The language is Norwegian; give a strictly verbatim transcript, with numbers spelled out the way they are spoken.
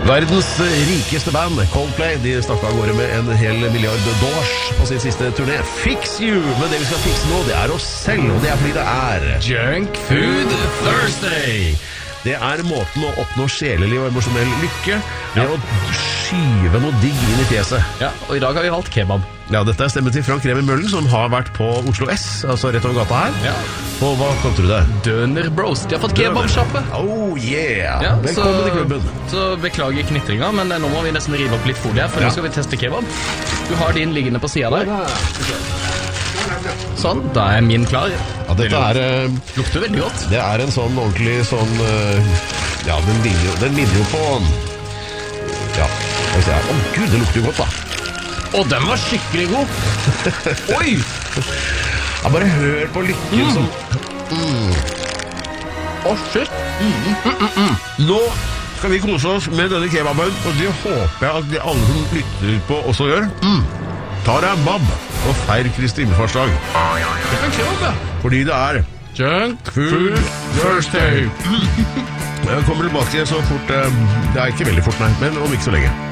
Verdens rikeste band, Coldplay, de stakk av gårde med en hel milliard dollars på sin siste turné. Fix you! Men det vi skal fikse nå, det er oss selv, og det er fordi det er Junk Food Thursday. Det er måten å oppnå sjelelig og emosjonell lykke ved ja. Å skyve noe digg inn i fjeset. Ja, og i dag har vi valgt kebab. Ja, dette er stemmen til Frank Remi Møllen, som har vært på Oslo S, altså rett over gata her. Ja. Og hva kalte du det? Døner Bros. De har fått kebabsjappe. Oh yeah! Ja, velkommen så, til klubben. Så beklager knitringa, men nå må vi nesten rive opp litt folie her, for ja. Nå skal vi teste kebab. Du har din liggende på siden der. Sånn, da er min klar. Ja, dette er uh, lukter veldig godt. Det er en sånn ordentlig sånn uh, ja, den ligner jo, den ligner jo på ja, skal vi se her. Å oh, gud, det lukter jo godt da. Å, den var skikkelig god. Oi! Ja, bare hør på lykken mm. som mm. Å, oh, shit. Mm. Mm, mm, mm. Nå skal vi kose oss med denne kebaben, og det håper jeg at de alle som lytter på også gjør. Mm. Ta deg en bab og feir Kristi himmelfartsdag. Det er en kebab, ja. Fordi det er Junk Food Thursday. Jeg kommer tilbake så fort, det er ikke veldig fort, nei, men om ikke så lenge.